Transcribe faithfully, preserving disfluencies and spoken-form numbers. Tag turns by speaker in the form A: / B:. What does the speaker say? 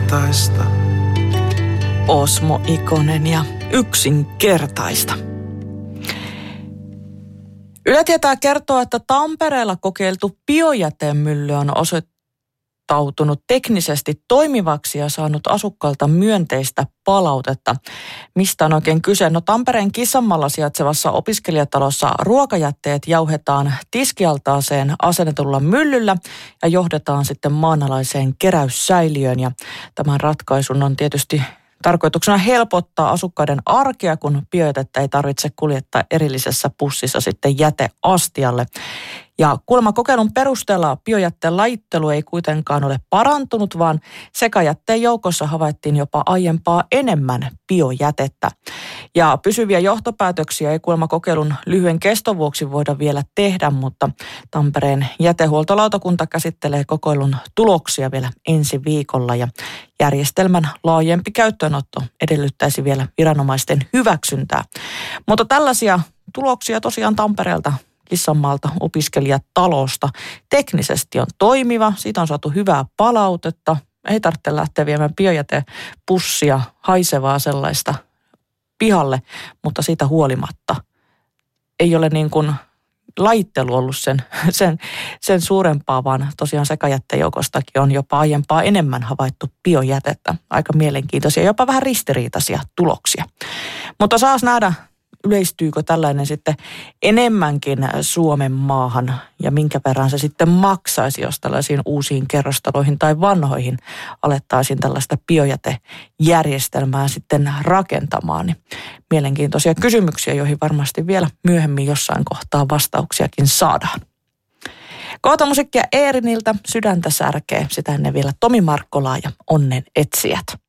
A: yksinkertaista.
B: Osmo Ikonen ja yksinkertaista. Yle Tietää kertoo, että Tampereella kokeiltu biojätemylly on osoittautunut teknisesti toimivaksi ja saanut asukkailta myönteistä palautetta. Mistä on oikein kyse? No Tampereen Kissanmaalla sijaitsevassa opiskelijatalossa ruokajätteet jauhetaan tiskialtaaseen asennetulla myllyllä ja johdetaan sitten maanalaiseen keräyssäiliöön. Ja tämän ratkaisun on tietysti tarkoituksena helpottaa asukkaiden arkea, kun biojätettä ei tarvitse kuljettaa erillisessä pussissa sitten jäteastialle. Ja kuulemma kokeilun perusteella biojätteen laittelu ei kuitenkaan ole parantunut, vaan sekajätteen joukossa havaittiin jopa aiempaa enemmän biojätettä. Ja pysyviä johtopäätöksiä ei kuulemma kokeilun lyhyen keston vuoksi voida vielä tehdä, mutta Tampereen jätehuoltolautakunta käsittelee kokeilun tuloksia vielä ensi viikolla ja järjestelmän laajempi käyttöönotto edellyttäisi vielä viranomaisten hyväksyntää. Mutta tällaisia tuloksia tosiaan Tampereelta Kissanmaalta opiskelijatalosta. Teknisesti on toimiva, siitä on saatu hyvää palautetta. Ei tarvitse lähteä viemään biojätepussia, haisevaa sellaista pihalle, mutta siitä huolimatta ei ole niin kuin laittelu ollut sen, sen, sen suurempaa, vaan tosiaan sekajätteen joukostakin on jopa aiempaa enemmän havaittu biojätettä. Aika mielenkiintoisia, jopa vähän ristiriitaisia tuloksia. Mutta saas nähdä, yleistyykö tällainen sitten enemmänkin Suomen maahan ja minkä verran se sitten maksaisi, jos tällaisiin uusiin kerrostaloihin tai vanhoihin alettaisiin tällaista biojätejärjestelmää sitten rakentamaan. Niin mielenkiintoisia kysymyksiä, joihin varmasti vielä myöhemmin jossain kohtaa vastauksiakin saadaan. Kohta musiikkia Eeriniltä, Sydäntä särkee, sitä ennen vielä Tomi Markkolaa ja Onnen etsijät.